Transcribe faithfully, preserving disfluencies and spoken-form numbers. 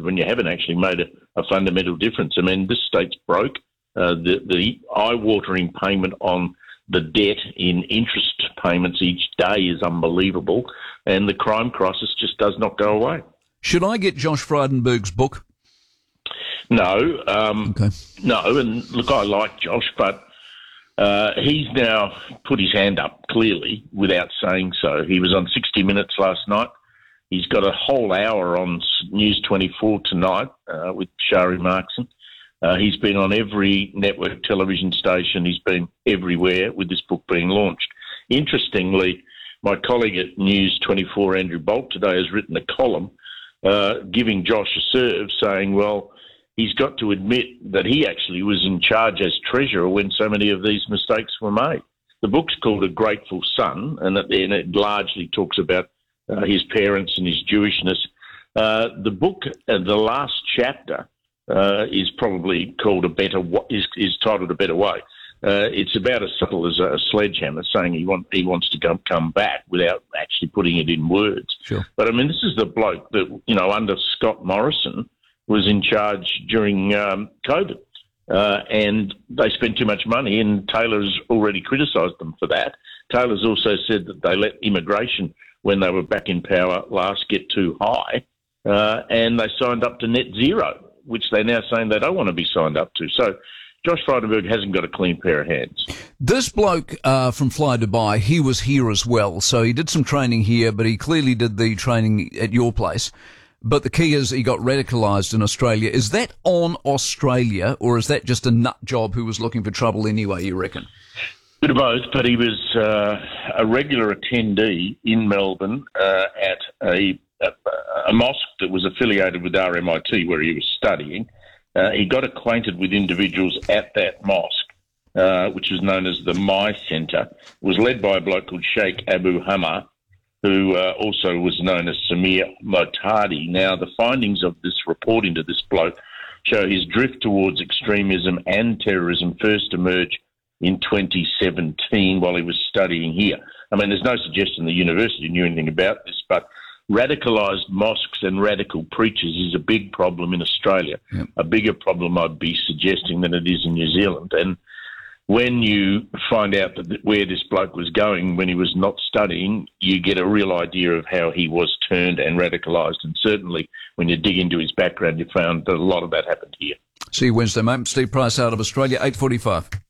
when you haven't actually made a, a fundamental difference. I mean, this state's broke. Uh, the, the eye-watering payment on the debt in interest payments each day is unbelievable, and the crime crisis just does not go away. Should I get Josh Frydenberg's book? No. Um, okay. No, and look, I like Josh, but uh, he's now put his hand up, clearly, without saying so. He was on sixty minutes last night. He's got a whole hour on News twenty-four tonight uh, with Shari Markson. Uh, he's been on every network television station. He's been everywhere with this book being launched. Interestingly, my colleague at News twenty-four, Andrew Bolt, today has written a column uh, giving Josh a serve, saying, well, he's got to admit that he actually was in charge as treasurer when so many of these mistakes were made. The book's called A Grateful Son, and it largely talks about uh, his parents and his Jewishness. Uh, the book, uh, the last chapter, uh, is probably called a better is is titled A Better Way. Uh, it's about as subtle as a, a sledgehammer, saying he want he wants to come come back without actually putting it in words. Sure. But I mean, this is the bloke that, you know, under Scott Morrison was in charge during um, COVID, uh, and they spent too much money, and Taylor's already criticised them for that. Taylor's also said that they let immigration, when they were back in power last, get too high, uh, and they signed up to net zero, which they're now saying they don't want to be signed up to. So Josh Frydenberg hasn't got a clean pair of hands. This bloke uh, from Fly Dubai, he was here as well, so he did some training here, but he clearly did the training at your place. But the key is he got radicalised in Australia. Is that on Australia, or is that just a nut job who was looking for trouble anyway, you reckon? Bit of both, but he was uh, a regular attendee in Melbourne uh, at a, a, a mosque that was affiliated with R M I T, where he was studying. Uh, he got acquainted with individuals at that mosque, uh, which was known as the My Centre. It was led by a bloke called Sheikh Abu Hamma, who uh, also was known as Samir Motadi. Now, the findings of this report into this bloke show his drift towards extremism and terrorism first emerged in twenty seventeen while he was studying here. I mean, there's no suggestion the university knew anything about this, but radicalised mosques and radical preachers is a big problem in Australia, yep. A bigger problem, I'd be suggesting, than it is in New Zealand. And when you find out that where this bloke was going when he was not studying, you get a real idea of how he was turned and radicalised. And certainly when you dig into his background, you found that a lot of that happened here. See you Wednesday, mate. Steve Price out of Australia, eight forty-five.